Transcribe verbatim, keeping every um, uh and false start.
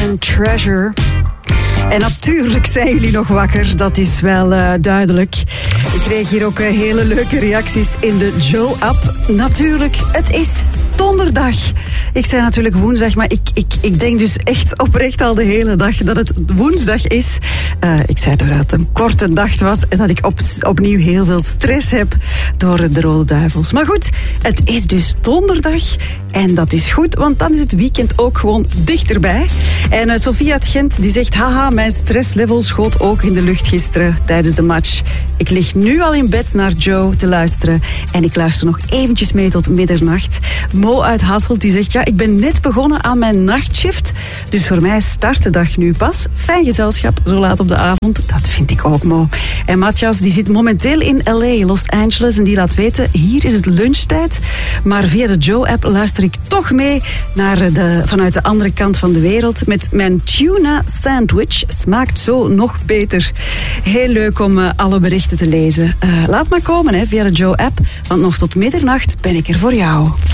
en Treasure. En natuurlijk zijn jullie nog wakker, dat is wel uh, duidelijk. Ik kreeg hier ook uh, hele leuke reacties in de Joe-app. Natuurlijk, het is donderdag. Ik zei natuurlijk woensdag, maar ik, ik, ik denk dus echt oprecht al de hele dag dat het woensdag is. Uh, ik zei dat het een korte dag was en dat ik op, opnieuw heel veel stress heb door de Rode Duivels. Maar goed, het is dus donderdag en dat is goed, want dan is het weekend ook gewoon dichterbij. En uh, Sofia uit Gent die zegt, haha, mijn stresslevel schoot ook in de lucht gisteren tijdens de match. Ik lig nu al in bed naar Joe te luisteren en ik luister nog eventjes mee tot middernacht. Mo uit Hasselt die zegt, ja, ik ben net begonnen aan mijn nachtshift, dus voor mij start de dag nu pas. Fijn gezelschap, zo laat op de avond, dat vind ik ook, Mo. En Matthias, die zit momenteel in L A, Los Angeles, en die laat weten, hier is het lunchtijd, maar via de Joe-app luister ik toch mee naar de, vanuit de andere kant van de wereld met mijn tuna sandwich. Smaakt zo nog beter. Heel leuk om uh, alle berichten te lezen. Uh, laat maar komen hè, via de Joe-app, want nog tot middernacht ben ik er voor jou.